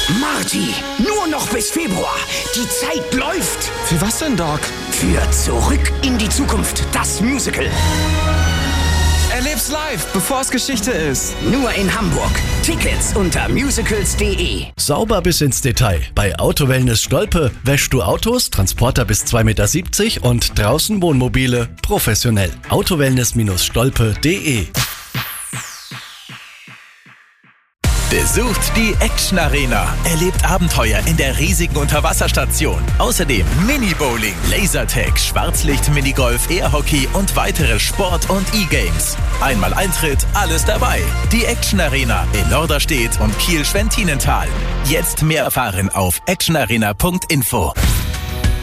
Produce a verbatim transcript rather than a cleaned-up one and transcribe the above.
Marty, nur noch bis Februar. Die Zeit läuft. Für was denn, Doc? Für Zurück in die Zukunft, das Musical. Erleb's live, bevor es Geschichte ist. Nur in Hamburg. Tickets unter musicals punkt de. Sauber bis ins Detail. Bei Autowellness Stolpe wäschst du Autos, Transporter bis zwei Meter siebzig und draußen Wohnmobile professionell. autowellness Stolpe punkt de. Besucht die Action Arena. Erlebt Abenteuer in der riesigen Unterwasserstation. Außerdem Mini-Bowling, Lasertag, Schwarzlicht-Minigolf, Airhockey und weitere Sport- und E-Games. Einmal Eintritt, alles dabei. Die Action Arena in Norderstedt und Kiel-Schwentinental. Jetzt mehr erfahren auf actionarena punkt info.